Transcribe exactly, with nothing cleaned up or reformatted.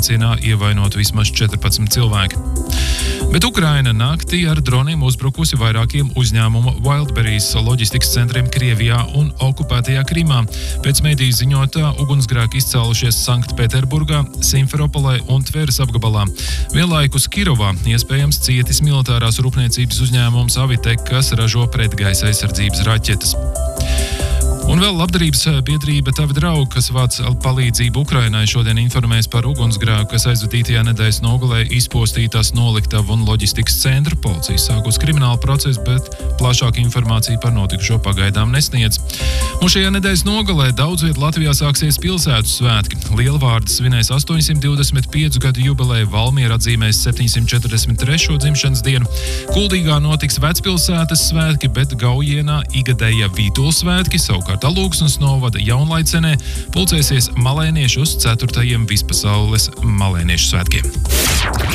triecienā ievainot vismaz četrpadsmit cilvēki. Bet Ukraina naktī ar droniem uzbrukusi vairākiem uzņēmumu Wildberries loģistikas centriem Krievijā un okupētajā Krimā. Pēc mediju ziņotā ugunsgrēki izcēlušies Sanktpēterburgā, Simferopolē un Tveres apgabalā. Vienlaikus Kirovā iespējams cietis militārās rūpniecības uzņēmums Avitek, kas ražo pretgaisa aizsardzības raķetes. Un vēl labdarības biedrība Tavi draugi, kas vāc palīdzību Ukrainai, šodien informēs par ugunsgrēku, kas aizvadītajā nedēļas nogalē izpostītās noliktavu un loģistikas centru. Policija sākus kriminālu procesu, bet plašāku informāciju par notikušo pagaidām nesniedz. Un šajā nedēļas nogalē daudz viet Latvijā sāksies pilsētu svētki. Lielvārda svinēs astoņsimt divdesmit piecu gadu jubileju, Valmiera atzīmēs septiņsimt četrdesmit trešo dzimšanas dienu. Kuldīgā notiks Vecpilsētas svētki, bet Gaujienā igadējie Vītulu svētki, savukārt Alūksnes novada Jaunlaicenē pulcēsies malēnieši uz ceturtajiem vispasaules malēniešu svētkiem.